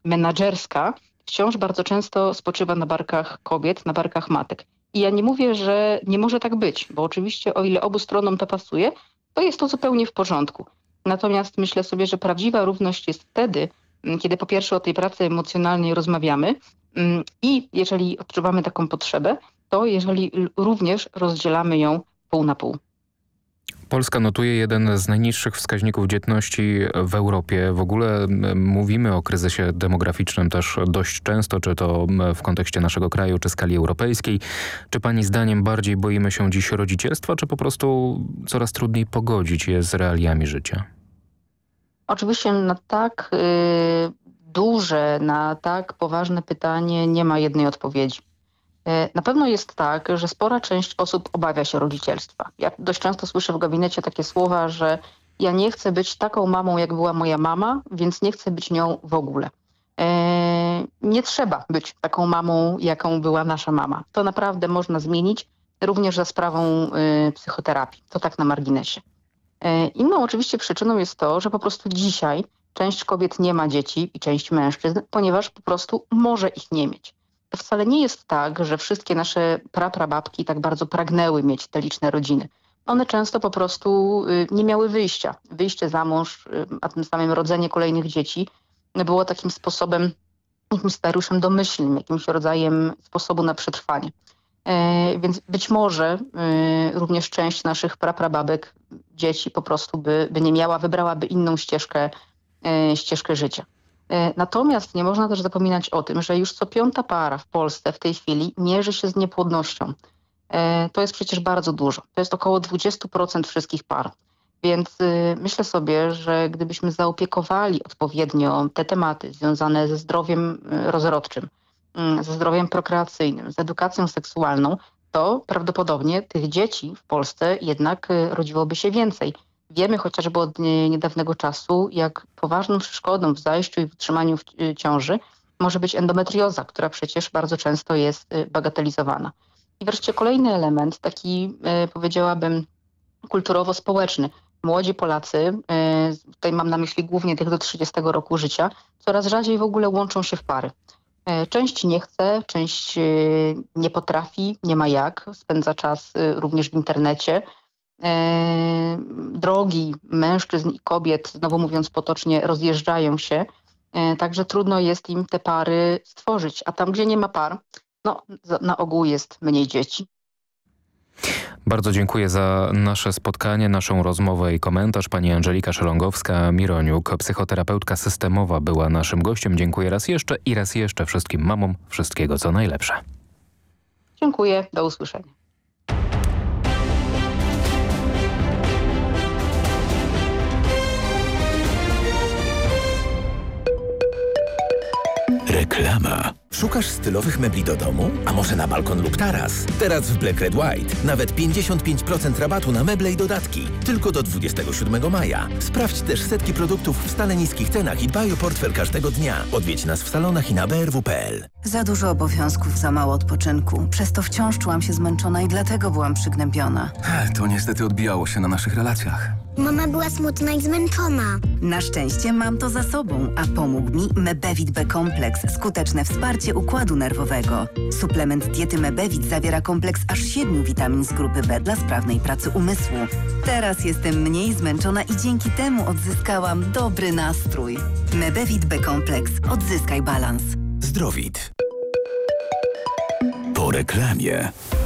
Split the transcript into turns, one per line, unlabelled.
menadżerska wciąż bardzo często spoczywa na barkach kobiet, na barkach matek. I ja nie mówię, że nie może tak być, bo oczywiście o ile obu stronom to pasuje, to jest to zupełnie w porządku. Natomiast myślę sobie, że prawdziwa równość jest wtedy, kiedy po pierwsze o tej pracy emocjonalnej rozmawiamy i jeżeli odczuwamy taką potrzebę, to jeżeli również rozdzielamy ją pół na pół.
Polska notuje jeden z najniższych wskaźników dzietności w Europie. W ogóle mówimy o kryzysie demograficznym też dość często, czy to w kontekście naszego kraju, czy skali europejskiej. Czy pani zdaniem bardziej boimy się dziś rodzicielstwa, czy po prostu coraz trudniej pogodzić je z realiami życia?
Oczywiście na tak duże, na tak poważne pytanie nie ma jednej odpowiedzi. Na pewno jest tak, że spora część osób obawia się rodzicielstwa. Ja dość często słyszę w gabinecie takie słowa, że ja nie chcę być taką mamą, jak była moja mama, więc nie chcę być nią w ogóle. Nie trzeba być taką mamą, jaką była nasza mama. To naprawdę można zmienić, również za sprawą psychoterapii. To tak na marginesie. Inną oczywiście przyczyną jest to, że po prostu dzisiaj część kobiet nie ma dzieci i część mężczyzn, ponieważ po prostu może ich nie mieć. To wcale nie jest tak, że wszystkie nasze praprababki tak bardzo pragnęły mieć te liczne rodziny. One często po prostu nie miały wyjścia. Wyjście za mąż, a tym samym rodzenie kolejnych dzieci było takim sposobem, jakimś scenariuszem domyślnym, jakimś rodzajem sposobu na przetrwanie. Więc być może również część naszych praprababek, dzieci po prostu by nie miała, wybrałaby inną ścieżkę życia. Natomiast nie można też zapominać o tym, że już co 5. para w Polsce w tej chwili mierzy się z niepłodnością. To jest przecież bardzo dużo. To jest około 20% wszystkich par. Więc myślę sobie, że gdybyśmy zaopiekowali odpowiednio te tematy związane ze zdrowiem rozrodczym, ze zdrowiem prokreacyjnym, z edukacją seksualną, to prawdopodobnie tych dzieci w Polsce jednak rodziłoby się więcej. Wiemy chociażby od niedawnego czasu, jak poważną przeszkodą w zajściu i w utrzymaniu ciąży może być endometrioza, która przecież bardzo często jest bagatelizowana. I wreszcie kolejny element, taki powiedziałabym kulturowo-społeczny. Młodzi Polacy, tutaj mam na myśli głównie tych do 30 roku życia, coraz rzadziej w ogóle łączą się w pary. Część nie chce, część nie potrafi, nie ma jak, spędza czas również w internecie. Drogi mężczyzn i kobiet, znowu mówiąc potocznie, rozjeżdżają się, także trudno jest im te pary stworzyć. A tam, gdzie nie ma par, no, na ogół jest mniej dzieci.
Bardzo dziękuję za nasze spotkanie, naszą rozmowę i komentarz. Pani Andżelika Szelongowska-Mironiuk, psychoterapeutka systemowa, była naszym gościem. Dziękuję raz jeszcze wszystkim mamom wszystkiego co najlepsze.
Dziękuję, do usłyszenia.
Reklama. Szukasz stylowych mebli do domu? A może na balkon lub taras? Teraz w Black Red White nawet 55% rabatu na meble i dodatki. Tylko do 27 maja. Sprawdź też setki produktów w stale niskich cenach i dbaj o portfel każdego dnia. Odwiedź nas w salonach i na brw.pl.
Za dużo obowiązków, za mało odpoczynku. Przez to wciąż czułam się zmęczona i dlatego byłam przygnębiona.
To niestety odbijało się na naszych relacjach.
Mama była smutna i zmęczona.
Na szczęście mam to za sobą, a pomógł mi Mebevit B-kompleks, skuteczne wsparcie układu nerwowego. Suplement diety Mebevit zawiera kompleks aż 7 witamin z grupy B dla sprawnej pracy umysłu. Teraz jestem mniej zmęczona i dzięki temu odzyskałam dobry nastrój. Mebevit B-kompleks. Odzyskaj balans.
Zdrowit. Po reklamie.